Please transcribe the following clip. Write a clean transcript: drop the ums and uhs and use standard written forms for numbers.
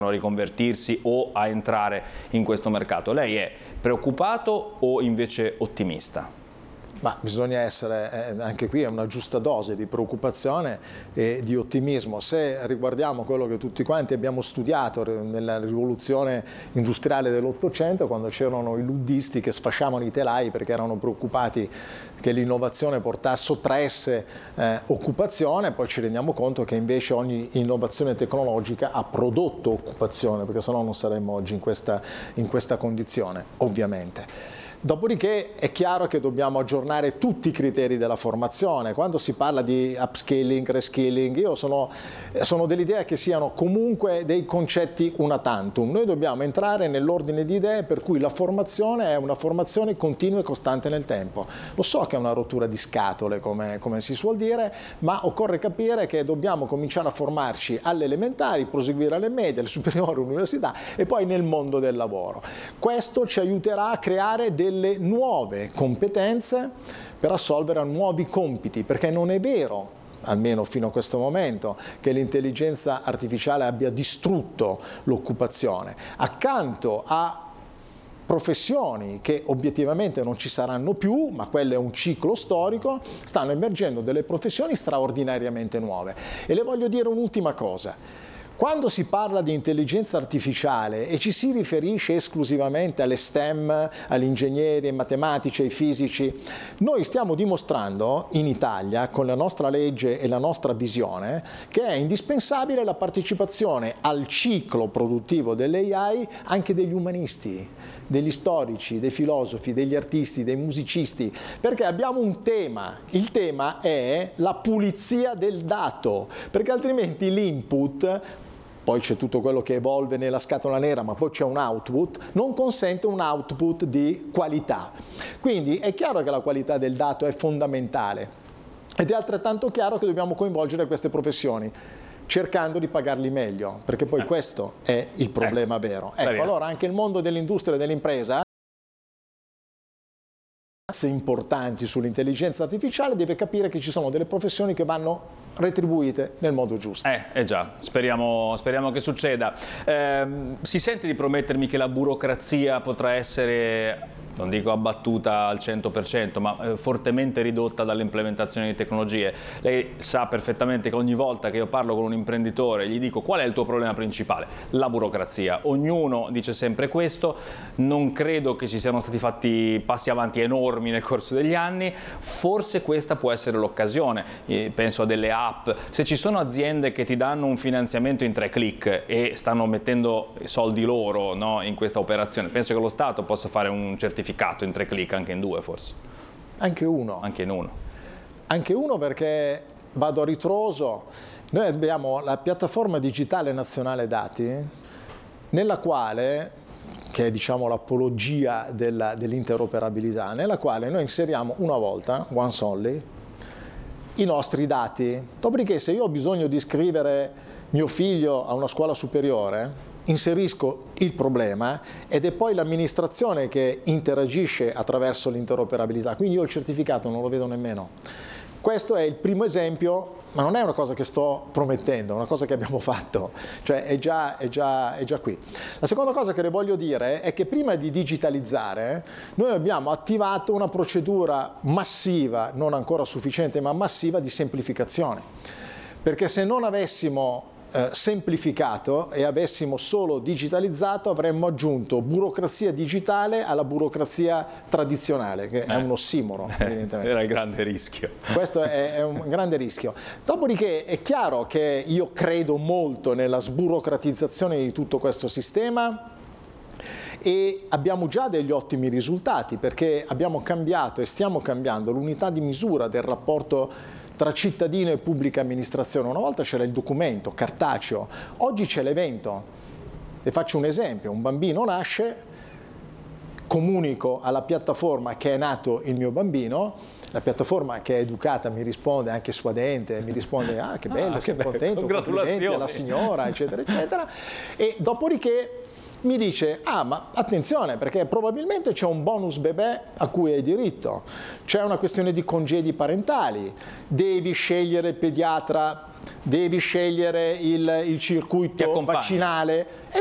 riconvertirsi o a entrare in questo mercato. Lei è preoccupato o invece ottimista? Ma bisogna essere, anche qui è una giusta dose di preoccupazione e di ottimismo. Se riguardiamo quello che tutti quanti abbiamo studiato nella rivoluzione industriale dell'Ottocento, quando c'erano i luddisti che sfasciavano i telai perché erano preoccupati che l'innovazione sottraesse occupazione, poi ci rendiamo conto che invece ogni innovazione tecnologica ha prodotto occupazione, perché sennò non saremmo oggi in questa condizione, ovviamente. Dopodiché è chiaro che dobbiamo aggiornare tutti i criteri della formazione. Quando si parla di upskilling, reskilling, io sono dell'idea che siano comunque dei concetti una tantum. Noi dobbiamo entrare nell'ordine di idee per cui la formazione è una formazione continua e costante nel tempo. Lo so che è una rottura di scatole, come si suol dire, ma occorre capire che dobbiamo cominciare a formarci alle elementari, proseguire alle medie, alle superiori, all'università e poi nel mondo del lavoro. Questo ci aiuterà a creare delle nuove competenze per assolvere a nuovi compiti, perché non è vero, almeno fino a questo momento, che l'intelligenza artificiale abbia distrutto l'occupazione. Accanto a professioni che obiettivamente non ci saranno più, ma quello è un ciclo storico, stanno emergendo delle professioni straordinariamente nuove. E le voglio dire un'ultima cosa. Quando si parla di intelligenza artificiale e ci si riferisce esclusivamente alle STEM, agli ingegneri, ai matematici, ai fisici, noi stiamo dimostrando in Italia, con la nostra legge e la nostra visione, che è indispensabile la partecipazione al ciclo produttivo dell'AI anche degli umanisti, degli storici, dei filosofi, degli artisti, dei musicisti, perché abbiamo un tema. Il tema è la pulizia del dato, perché altrimenti l'input, poi c'è tutto quello che evolve nella scatola nera, ma poi c'è un output, non consente un output di qualità. Quindi è chiaro che la qualità del dato è fondamentale ed è altrettanto chiaro che dobbiamo coinvolgere queste professioni cercando di pagarli meglio, perché poi questo è il problema vero. Ecco, allora anche il mondo dell'industria e dell'impresa importanti sull'intelligenza artificiale deve capire che ci sono delle professioni che vanno retribuite nel modo giusto. Già, speriamo che succeda. Si sente di promettermi che la burocrazia potrà essere, non dico abbattuta al 100%, ma fortemente ridotta dall'implementazione di tecnologie. Lei sa perfettamente che ogni volta che io parlo con un imprenditore gli dico qual è il tuo problema principale? La burocrazia. Ognuno dice sempre questo, non credo che ci siano stati fatti passi avanti enormi nel corso degli anni, forse questa può essere l'occasione. Penso a delle app, se ci sono aziende che ti danno un finanziamento in 3 click e stanno mettendo soldi loro, no, in questa operazione, penso che lo Stato possa fare un certificato in 3 click, anche in 2 forse. Anche uno. Anche in 1. Anche uno, perché vado a ritroso. Noi abbiamo la piattaforma digitale nazionale dati, nella quale, che è diciamo l'apologia dell'interoperabilità, nella quale noi inseriamo una volta, once only, i nostri dati. Dopodiché, se io ho bisogno di iscrivere mio figlio a una scuola superiore, inserisco il problema ed è poi l'amministrazione che interagisce attraverso l'interoperabilità, quindi io il certificato non lo vedo nemmeno. Questo è il primo esempio, ma non è una cosa che sto promettendo, è una cosa che abbiamo fatto, cioè è già qui. La seconda cosa che le voglio dire è che prima di digitalizzare noi abbiamo attivato una procedura massiva, non ancora sufficiente ma massiva, di semplificazione, perché se non avessimo semplificato e avessimo solo digitalizzato avremmo aggiunto burocrazia digitale alla burocrazia tradizionale, che è un ossimoro evidentemente. Era il grande rischio. Questo è un grande rischio. Dopodiché è chiaro che io credo molto nella sburocratizzazione di tutto questo sistema e abbiamo già degli ottimi risultati, perché abbiamo cambiato e stiamo cambiando l'unità di misura del rapporto tra cittadino e pubblica amministrazione. Una volta c'era il documento cartaceo, oggi c'è l'evento. Le faccio un esempio: un bambino nasce, comunico alla piattaforma che è nato il mio bambino, la piattaforma che è educata mi risponde, anche suadente, mi risponde che bello, sono contento, complimenti alla signora, eccetera, eccetera. E dopodiché mi dice: ah, ma attenzione, perché probabilmente c'è un bonus bebè a cui hai diritto, c'è una questione di congedi parentali, devi scegliere il pediatra, devi scegliere il circuito vaccinale.